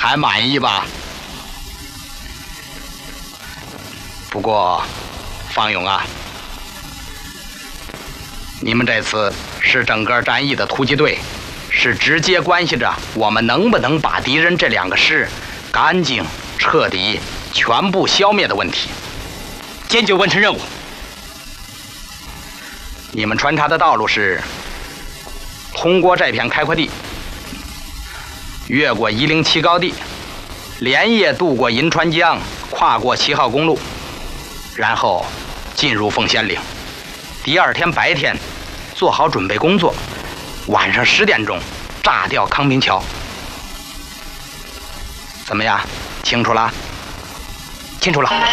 还满意吧？不过，方勇啊，你们这次是整个战役的突击队，是直接关系着我们能不能把敌人这2个师干净、彻底、全部消灭的问题。 坚决完成任务。 你们穿插的道路是通过这片开阔地，越过107高地，连夜渡过银川江，跨过7号公路，然后进入凤仙岭。第2天白天做好准备工作，晚上10点钟炸掉康平桥。怎么样？清楚了？ 清楚了。